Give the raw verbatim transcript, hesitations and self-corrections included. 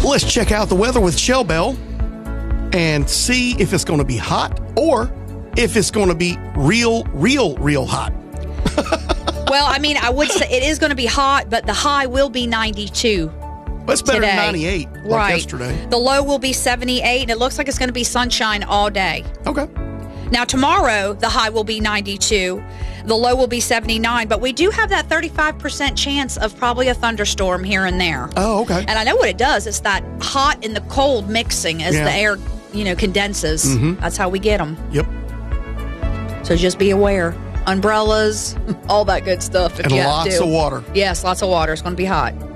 Let's check out the weather with Shell Bell and see if it's going to be hot or if it's going to be real, real, real hot. Well, I mean, I would say it is going to be hot, but the high will be ninety-two. That's better today. than ninety-eight like right. yesterday. The low will be seventy-eight, and it looks like it's going to be sunshine all day. Okay. Now, tomorrow, the high will be ninety-two. The low will be seventy-nine, but we do have that thirty-five percent chance of probably a thunderstorm here and there. Oh, okay. And I know what it does. It's that hot and the cold mixing as Yeah. the air, you know, condenses. Mhm. That's how we get them. Yep. So just be aware. Umbrellas, all that good stuff. If And you have lots to. of water. Yes, lots of water. It's going to be hot.